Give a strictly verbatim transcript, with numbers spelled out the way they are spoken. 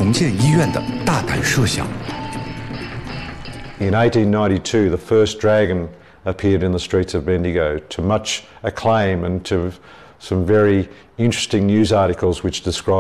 重建医院的大胆设想。 In eighteen ninety-two, the first dragon appeared in the streets of Bendigo, to much acclaim and to some very interesting news articles which describe